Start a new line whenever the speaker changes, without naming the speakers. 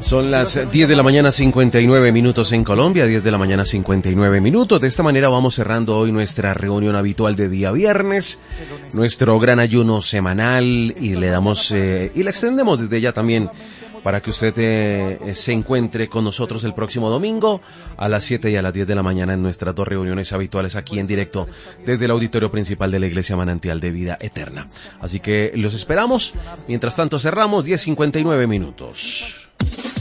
Son las 10 de la mañana 59 minutos en Colombia, 10 de la mañana 59 minutos. De esta manera vamos cerrando hoy nuestra reunión habitual de día viernes, nuestro gran ayuno semanal, y le damos y le extendemos desde ya también para que usted se encuentre con nosotros el próximo domingo a las 7 y a las 10 de la mañana en nuestras dos reuniones habituales aquí en directo desde el auditorio principal de la Iglesia Manantial de Vida Eterna. Así que los esperamos. Mientras tanto cerramos 10:59 minutos.